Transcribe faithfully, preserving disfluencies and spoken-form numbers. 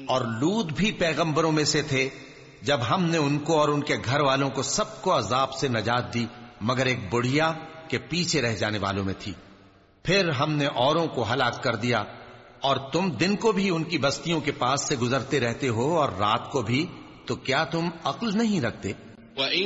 और लूत भी पैगंबरों में से थे जब हमने उनको और उनके घर वालों को सबको अजाब से नजात दी, मगर एक बुढ़िया के पीछे रह जाने वालों में थी। फिर हमने औरों को हलाक कर दिया, और तुम दिन को भी उनकी बस्तियों के पास से गुजरते रहते हो और रात को भी, तो क्या तुम अक्ल नहीं रखते?